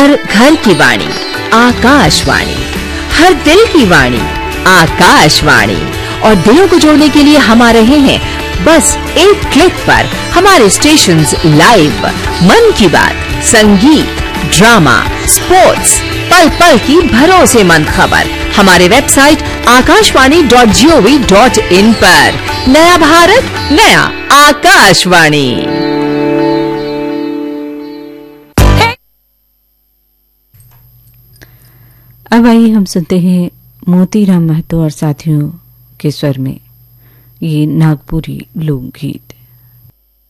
हर घर की वाणी आकाशवाणी, हर दिल की वाणी आकाशवाणी। और दिलों को जोड़ने के लिए हम आ रहे हैं बस एक क्लिक पर। हमारे स्टेशंस लाइव, मन की बात, संगीत, ड्रामा, स्पोर्ट्स, पल पल की भरोसेमंद खबर हमारे वेबसाइट akashvani.gov.in पर। नया भारत, नया आकाशवाणी। अब आइए हम सुनते हैं मोतीराम महतो और साथियों के स्वर में ये नागपुरी लोकगीत।